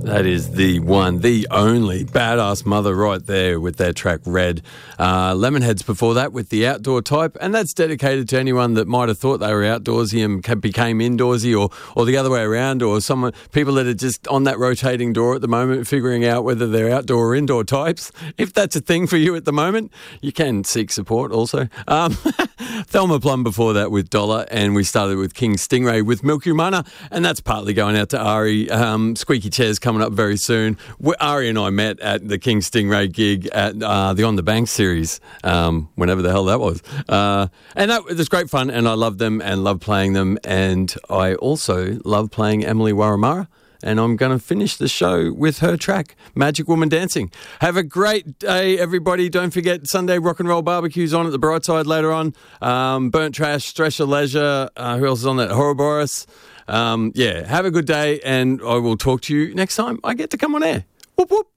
That is the one, the only Badass Mother right there with their track Red. Lemonheads before that with the Outdoor Type, and that's dedicated to anyone that might have thought they were outdoorsy and became indoorsy, or the other way around, or people that are just on that rotating door at the moment figuring out whether they're outdoor or indoor types. If that's a thing for you at the moment, you can seek support also. Thelma Plum before that with Dollar, and we started with King Stingray with Milky Mana, and that's partly going out to Ari. Squeaky Chair's coming up very soon. Ari and I met at the King Stingray gig at the On the Bank series, whenever the hell that was. And that was great fun, and I love them and love playing them, and I also love playing Emily Waramara. And I'm going to finish the show with her track, Magic Woman Dancing. Have a great day, everybody. Don't forget, Sunday Rock and Roll Barbecue's on at the Brightside later on. Burnt Trash, Thresher Leisure. Who else is on that? Horrorboris. Have a good day, and I will talk to you next time I get to come on air. Whoop, whoop.